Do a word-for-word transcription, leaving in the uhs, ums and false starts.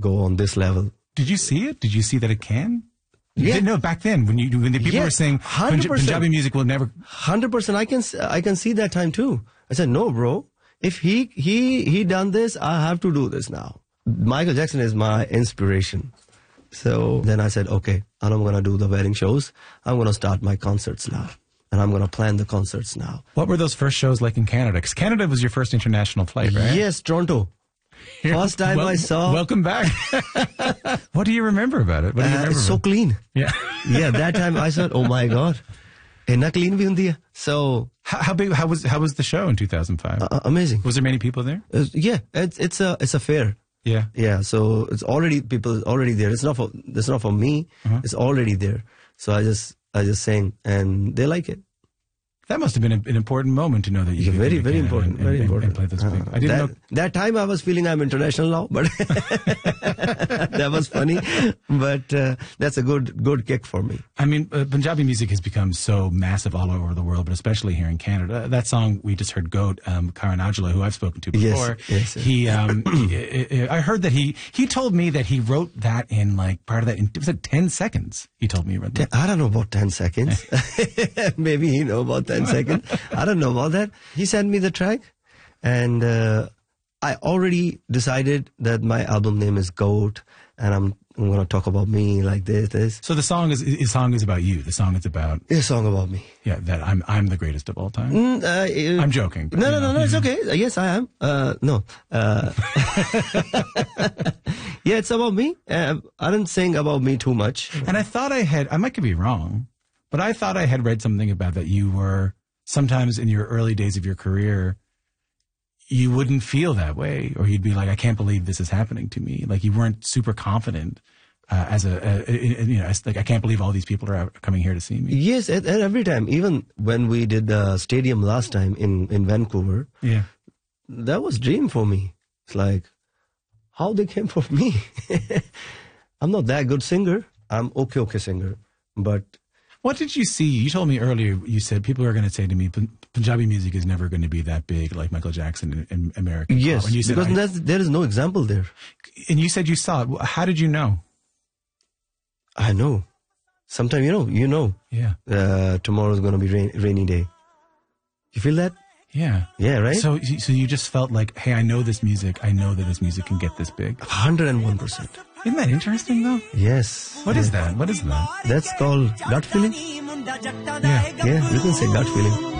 go on this level. Did you see it? Did you see that it can? You Yeah. didn't know back then when you when the people Yeah, were saying one hundred percent. Punjabi music will never. one hundred percent. I can I can see that time too. I said, no, bro. If he he he done this, I have to do this now. Michael Jackson is my inspiration. So then I said, okay, and I'm gonna do the wedding shows. I'm gonna start my concerts now, and I'm gonna plan the concerts now. What were those first shows like in Canada? Because Canada was your first international flight, right? Yes, Toronto. First time Well- I saw. Welcome back. What do you remember about it? What do you Uh, remember? it's so about clean. it? Yeah. Yeah, that time I said, oh my god, inna clean bhi hundi hai. So How, how big? How was how was the show in two thousand five? uh, amazing. Was there many people there? Uh, yeah, it's it's a it's a fair. Yeah. Yeah, so it's already people already there. It's not for it's not for me. Uh-huh. It's already there. So I just I just sang and they like it. That must have been a, an important moment to know that you Yeah, could very go to very Canada important. and, very and, important. And play those big. Uh, I didn't that, know. that time I was feeling I'm international now, but that was funny. But uh, that's a good good kick for me. I mean, uh, Punjabi music has become so massive all over the world, but especially here in Canada. That song we just heard, "Goat," um, Karan Aujla, who I've spoken to Yes, before. yes, yes. He, um, he, I heard that he he told me that he wrote that in like part of that. In, was it ten seconds? He told me he wrote that. I don't know about ten seconds. Maybe he know about ten seconds. I don't know about that. He sent me the track, and uh, I already decided that my album name is Goat, and I'm, I'm going to talk about me like this, this. So the song is the song is about you. The song is about It's a song about me. yeah that I'm I'm the greatest of all time. Mm, uh, uh, I'm joking. but, No, you no, know, no, no, it's yeah. okay. Yes, I am. Uh, no. Uh, yeah, it's about me. Uh, I didn't sing about me too much. And I thought I had, I might could be wrong, but I thought I had read something about that you were sometimes in your early days of your career, you wouldn't feel that way, or you'd be like, I can't believe this is happening to me. Like you weren't super confident uh, as a, a, a, you know, as like, I can't believe all these people are out- coming here to see me. Yes, at, at every time. Even when we did the stadium last time in, in Vancouver, Yeah. that was dream for me. It's like, how they came for me. I'm not that good singer. I'm okay, okay singer. But What did you see? You told me earlier, you said people are going to say to me, "Pun- Punjabi music is never going to be that big like Michael Jackson in, in American pop." yes, And you said, because I- that's, there is no example there. and you said you saw it. How did you know? I know. Sometimes, you know, you know, Yeah. uh, tomorrow's going to be rain, rainy day. You feel that? Yeah. Yeah, right? So, so you just felt like, hey, I know this music. I know that this music can get this big. one hundred one percent. Isn't that interesting, though? Yes. What is that? What is that? That's called gut feeling. Yeah. Yeah, you can say gut feeling.